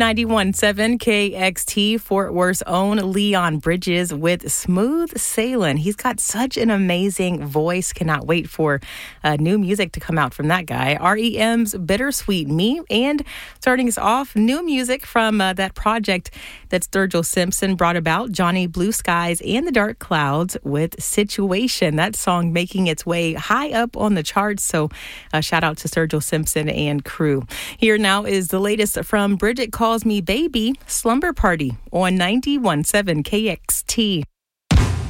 91.7 KXT, Fort Worth's own Leon Bridges with Smooth Sailing. He's got such an amazing voice. Cannot wait for new music to come out from that guy. REM's Bittersweet Me. And starting us off, new music from that project that Sturgill Simpson brought about, Johnny Blue Skies and the Dark Clouds with Situation. That song making its way high up on the charts. So shout out to Sturgill Simpson and crew. Here now is the latest from Bridget Calls Me Baby, Slumber Party on 91.7 KXT.